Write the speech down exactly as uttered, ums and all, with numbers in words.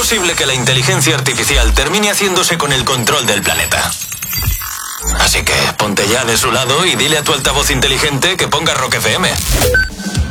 posible que la inteligencia artificial termine haciéndose con el control del planeta. Así que ponte ya de su lado y dile a tu altavoz inteligente que ponga Rock F M.